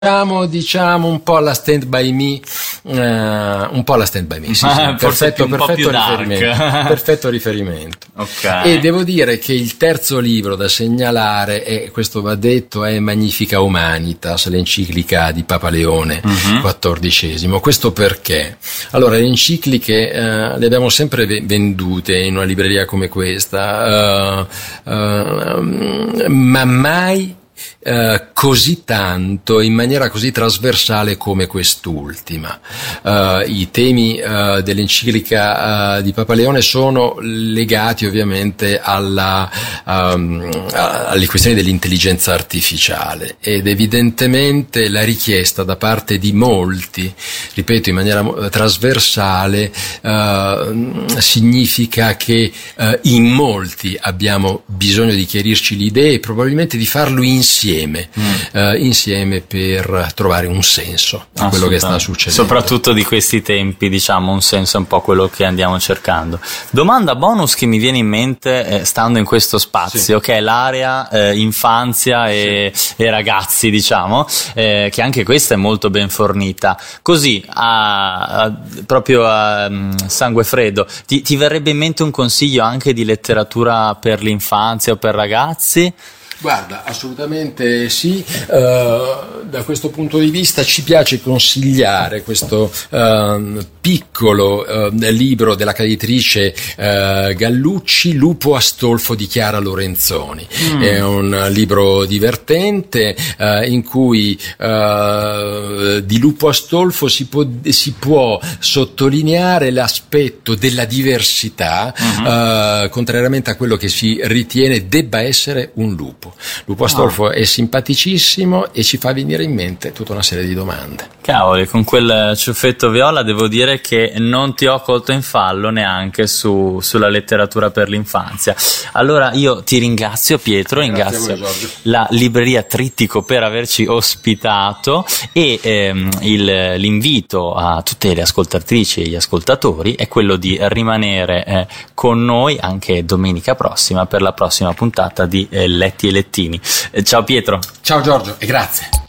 Diciamo un po' alla Stand By Me, sì, perfetto riferimento, perfetto riferimento. Okay. E devo dire che il terzo libro da segnalare è, questo va detto, è Magnifica Humanitas, l'enciclica di Papa Leone XIV. Questo perché? Allora, le encicliche le abbiamo sempre vendute in una libreria come questa, ma mai così tanto, in maniera così trasversale come quest'ultima. I temi dell'enciclica di Papa Leone sono legati ovviamente alle questioni dell'intelligenza artificiale, ed evidentemente la richiesta da parte di molti, ripeto, in maniera trasversale, significa che in molti abbiamo bisogno di chiarirci le idee e probabilmente di farlo insieme per trovare un senso a quello che sta succedendo. Soprattutto di questi tempi, diciamo, un senso è un po' quello che andiamo cercando. Domanda bonus che mi viene in mente stando in questo spazio, che è l'area infanzia e ragazzi, diciamo, che anche questa è molto ben fornita. Così, proprio a sangue freddo, ti verrebbe in mente un consiglio anche di letteratura per l'infanzia o per ragazzi? Guarda, assolutamente sì. Da questo punto di vista ci piace consigliare questo piccolo libro della editrice Gallucci, Lupo Astolfo di Chiara Lorenzoni. È un libro divertente in cui di Lupo Astolfo si può sottolineare l'aspetto della diversità, contrariamente a quello che si ritiene debba essere un lupo. Lupo Astolfo è simpaticissimo e ci fa venire in mente tutta una serie di domande. Cavoli, con quel ciuffetto viola devo dire che non ti ho colto in fallo neanche sulla letteratura per l'infanzia. Allora io ti ringrazio, Pietro, ringrazio la libreria Trittico per averci ospitato, e l'invito a tutte le ascoltatrici e gli ascoltatori è quello di rimanere con noi anche domenica prossima per la prossima puntata di Letti e Lettini. Ciao Pietro. Ciao Giorgio e grazie.